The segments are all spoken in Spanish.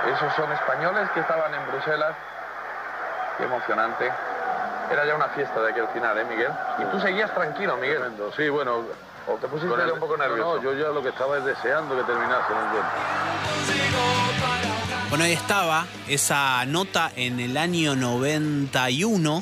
Esos son españoles que estaban en Bruselas. Qué emocionante. Era ya una fiesta de aquel final, Miguel? Y tú seguías tranquilo, Miguel. Tremendo. Sí, bueno, ¿O te pusiste ya un poco nervioso? No, yo ya lo que estaba es deseando que terminase el encuentro. Bueno, ahí estaba esa nota en el año 91,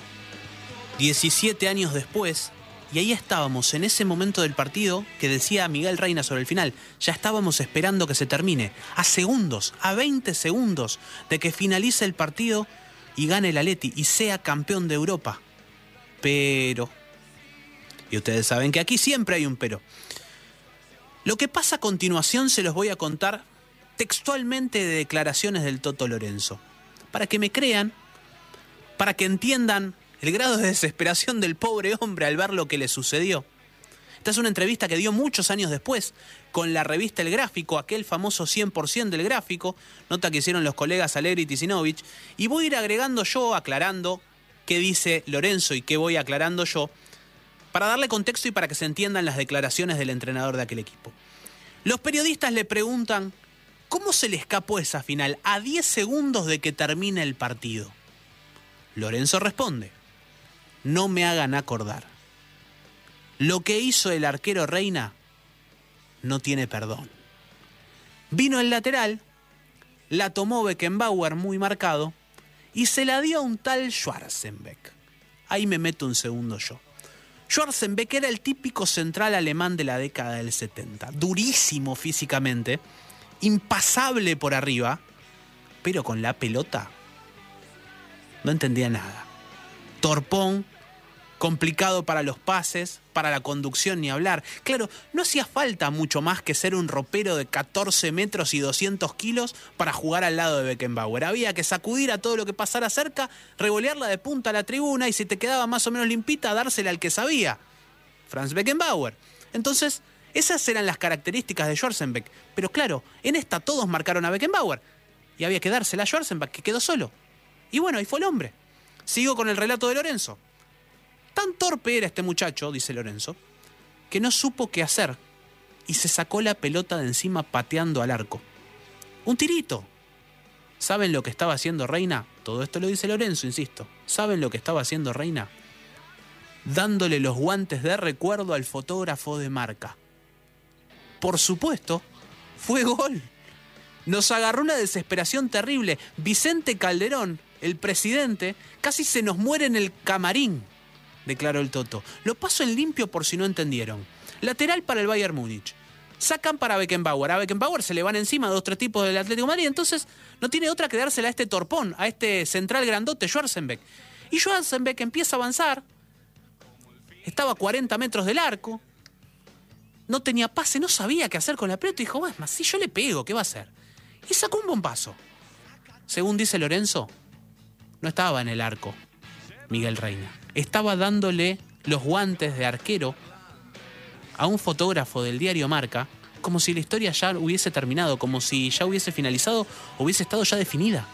17 años después, y ahí estábamos en ese momento del partido que decía Miguel Reina sobre el final. Ya estábamos esperando que se termine, a segundos, a 20 segundos de que finalice el partido y gane el Atleti y sea campeón de Europa. Pero, y ustedes saben que aquí siempre hay un pero. Lo que pasa a continuación se los voy a contar textualmente de declaraciones del Toto Lorenzo, para que me crean, para que entiendan el grado de desesperación del pobre hombre al ver lo que le sucedió. Esta es una entrevista que dio muchos años después con la revista El Gráfico, aquel famoso 100% del Gráfico, nota que hicieron los colegas Allegri y Tisinovich, y voy a ir agregando yo, aclarando qué dice Lorenzo y qué voy aclarando yo, para darle contexto y para que se entiendan las declaraciones del entrenador de aquel equipo. Los periodistas le preguntan ¿cómo se le escapó esa final a 10 segundos de que termine el partido? Lorenzo responde: no me hagan acordar. Lo que hizo el arquero Reina no tiene perdón. Vino el lateral, la tomó Beckenbauer muy marcado y se la dio a un tal Schwarzenbeck. Ahí me meto un segundo yo. Schwarzenbeck era el típico central alemán de la década del 70. Durísimo físicamente, impasable por arriba, pero con la pelota no entendía nada. Torpón, complicado para los pases, para la conducción ni hablar. Claro, no hacía falta mucho más que ser un ropero de 14 metros y 200 kilos para jugar al lado de Beckenbauer. Había que sacudir a todo lo que pasara cerca, revolearla de punta a la tribuna y si te quedaba más o menos limpita, dársela al que sabía, Franz Beckenbauer. Entonces, esas eran las características de Schwarzenbeck. Pero claro, en esta todos marcaron a Beckenbauer y había que dársela a Schwarzenbeck, que quedó solo. Y bueno, ahí fue el hombre. Sigo con el relato de Lorenzo. Tan torpe era este muchacho, dice Lorenzo, que no supo qué hacer y se sacó la pelota de encima pateando al arco. Un tirito. ¿Saben lo que estaba haciendo Reina? Todo esto lo dice Lorenzo, insisto. ¿Saben lo que estaba haciendo Reina? Dándole los guantes de recuerdo al fotógrafo de marca. Por supuesto, fue gol. Nos agarró una desesperación terrible. Vicente Calderón, el presidente, casi se nos muere en el camarín, declaró el Toto. Lo paso en limpio por si no entendieron. Lateral para el Bayern Múnich. Sacan para Beckenbauer. A Beckenbauer se le van encima 2 o 3 tipos del Atlético de Madrid. Entonces no tiene otra que dársela a este torpón, a este central grandote, Schwarzenbeck. Y Schwarzenbeck empieza a avanzar. Estaba a 40 metros del arco. No tenía pase, no sabía qué hacer con la pelota. Y dijo, más, si yo le pego, ¿qué va a hacer? Y sacó un bombazo. Según dice Lorenzo, no estaba en el arco Miguel Reina. Estaba dándole los guantes de arquero a un fotógrafo del diario Marca, como si la historia ya hubiese terminado, como si ya hubiese finalizado, hubiese estado ya definida.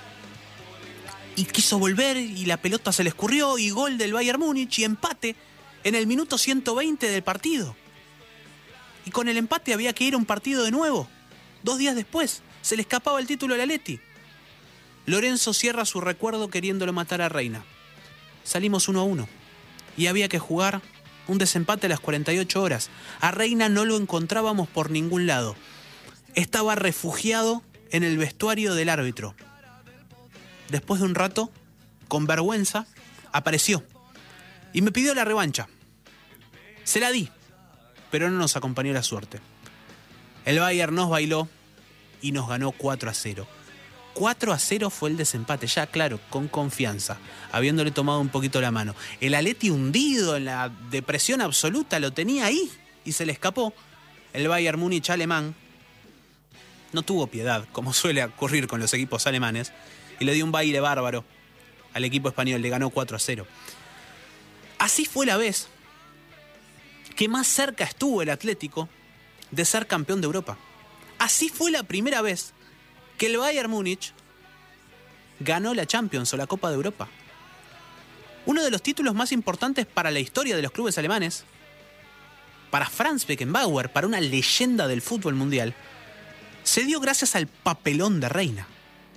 Y quiso volver y la pelota se le escurrió y gol del Bayern Múnich y empate en el minuto 120 del partido. Y con el empate había que ir a un partido de nuevo. 2 días después se le escapaba el título al Atleti. Lorenzo cierra su recuerdo queriéndolo matar a Reina. Salimos 1-1 y había que jugar un desempate a las 48 horas. A Reina no lo encontrábamos por ningún lado. Estaba refugiado en el vestuario del árbitro. Después de un rato, con vergüenza, apareció y me pidió la revancha. Se la di, pero no nos acompañó la suerte. El Bayern nos bailó y nos ganó 4-0. 4-0 fue el desempate, ya claro, con confianza, habiéndole tomado un poquito la mano. El Atleti hundido en la depresión absoluta lo tenía ahí y se le escapó. El Bayern Múnich alemán no tuvo piedad, como suele ocurrir con los equipos alemanes, y le dio un baile bárbaro al equipo español, le ganó 4-0. Así fue la vez que más cerca estuvo el Atlético de ser campeón de Europa. Así fue la primera vez que el Bayern Múnich ganó la Champions o la Copa de Europa. Uno de los títulos más importantes para la historia de los clubes alemanes, para Franz Beckenbauer, para una leyenda del fútbol mundial, se dio gracias al papelón de Reina.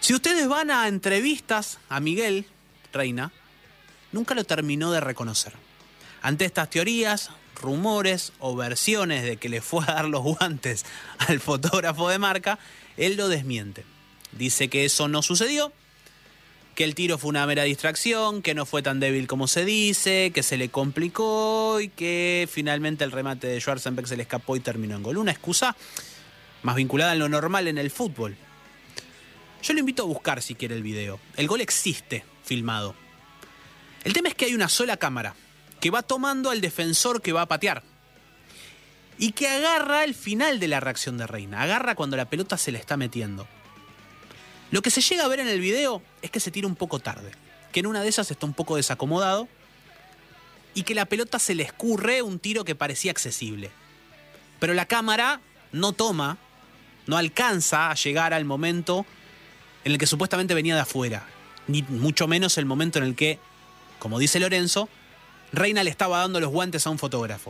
Si ustedes van a entrevistas a Miguel Reina, nunca lo terminó de reconocer. Ante estas teorías, rumores o versiones de que le fue a dar los guantes al fotógrafo de marca, él lo desmiente. Dice que eso no sucedió, que el tiro fue una mera distracción, que no fue tan débil como se dice, que se le complicó y que finalmente el remate de Schwarzenbeck se le escapó y terminó en gol. Una excusa más vinculada a lo normal en el fútbol. Yo lo invito a buscar si quiere el video. El gol existe filmado. El tema es que hay una sola cámara que va tomando al defensor que va a patear y que agarra el final de la reacción de Reina. Agarra cuando la pelota se le está metiendo. Lo que se llega a ver en el video es que se tira un poco tarde, que en una de esas está un poco desacomodado y que la pelota se le escurre un tiro que parecía accesible. Pero la cámara no toma, no alcanza a llegar al momento en el que supuestamente venía de afuera, ni mucho menos el momento en el que, como dice Lorenzo, Reina le estaba dando los guantes a un fotógrafo.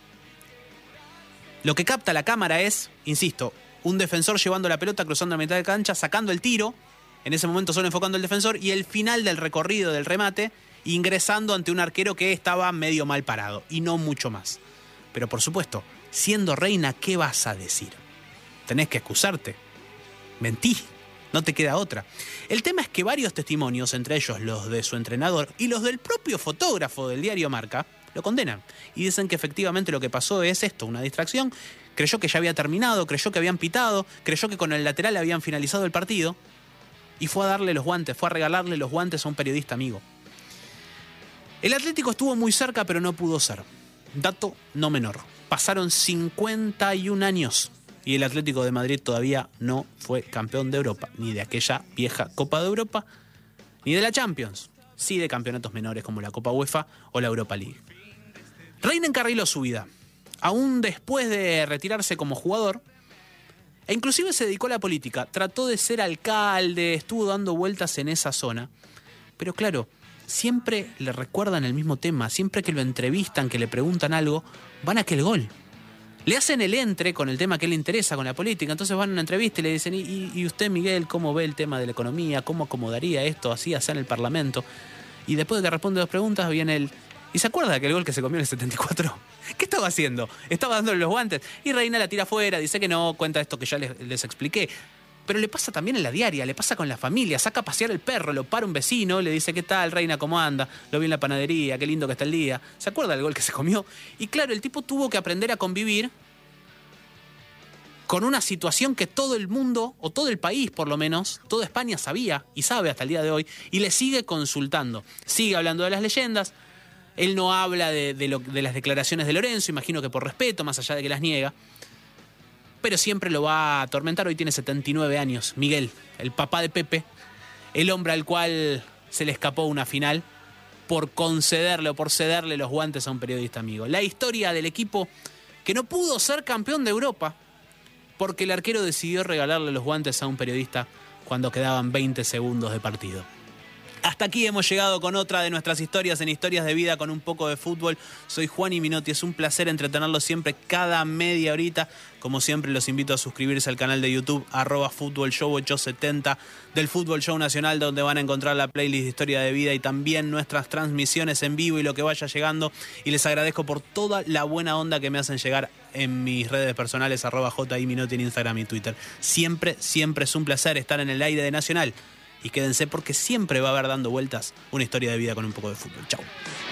Lo que capta la cámara es, insisto, un defensor llevando la pelota, cruzando la mitad de cancha, sacando el tiro, en ese momento solo enfocando al defensor, y el final del recorrido del remate, ingresando ante un arquero que estaba medio mal parado, y no mucho más. Pero por supuesto, siendo Reina, ¿qué vas a decir? Tenés que excusarte. Mentí, no te queda otra. El tema es que varios testimonios, entre ellos los de su entrenador y los del propio fotógrafo del diario Marca, lo condenan y dicen que efectivamente lo que pasó es esto, una distracción. Creyó que ya había terminado, creyó que habían pitado, creyó que con el lateral habían finalizado el partido y fue a darle los guantes, fue a regalarle los guantes a un periodista amigo. El Atlético estuvo muy cerca, pero no pudo ser. Dato no menor. Pasaron 51 años y el Atlético de Madrid todavía no fue campeón de Europa, ni de aquella vieja Copa de Europa, ni de la Champions, sí de campeonatos menores como la Copa UEFA o la Europa League. Reina encarriló su vida, aún después de retirarse como jugador, e inclusive se dedicó a la política. Trató de ser alcalde, estuvo dando vueltas en esa zona. Pero claro, siempre le recuerdan el mismo tema, siempre que lo entrevistan, que le preguntan algo, van a aquel gol. Le hacen el entre con el tema que le interesa, con la política, entonces van a una entrevista y le dicen, ¿y usted, Miguel, cómo ve el tema de la economía? ¿Cómo acomodaría esto así en el Parlamento? Y después de que responde dos preguntas, viene el... ¿Y se acuerda de aquel gol que se comió en el 74? ¿Qué estaba haciendo? Estaba dándole los guantes. Y Reina la tira afuera, dice que no, cuenta esto que ya les expliqué. Pero le pasa también en la diaria, le pasa con la familia, saca a pasear el perro, lo para un vecino, le dice, ¿qué tal, Reina, cómo anda? Lo vi en la panadería, qué lindo que está el día. ¿Se acuerda del gol que se comió? Y claro, el tipo tuvo que aprender a convivir con una situación que todo el mundo, o todo el país por lo menos, toda España sabía y sabe hasta el día de hoy, y le sigue consultando. Sigue hablando de las leyendas. Él no habla de las declaraciones de Lorenzo, imagino que por respeto, más allá de que las niega. Pero siempre lo va a atormentar. Hoy tiene 79 años. Miguel, el papá de Pepe, el hombre al cual se le escapó una final por concederle o por cederle los guantes a un periodista amigo. La historia del equipo que no pudo ser campeón de Europa porque el arquero decidió regalarle los guantes a un periodista cuando quedaban 20 segundos de partido. Hasta aquí hemos llegado con otra de nuestras historias en Historias de Vida con un poco de fútbol. Soy Juan y Minotti, es un placer entretenerlos siempre cada media horita. Como siempre los invito a suscribirse al canal de YouTube @FútbolShow870 del Fútbol Show Nacional, donde van a encontrar la playlist de Historia de Vida y también nuestras transmisiones en vivo y lo que vaya llegando. Y les agradezco por toda la buena onda que me hacen llegar en mis redes personales @JIMinotti en Instagram y Twitter. Siempre es un placer estar en el aire de Nacional. Y quédense porque siempre va a haber dando vueltas una historia de vida con un poco de fútbol. Chau.